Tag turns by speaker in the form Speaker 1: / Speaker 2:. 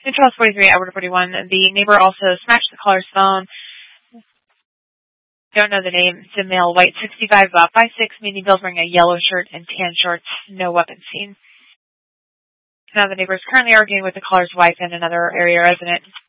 Speaker 1: In Charles 43, Edward 41, the neighbor also smashed the caller's phone. Don't know the name. It's a male, white, 65, about 5'6", medium build, wearing a yellow shirt and tan shorts. No weapon seen. Now the neighbor is currently arguing with the caller's wife and another area resident.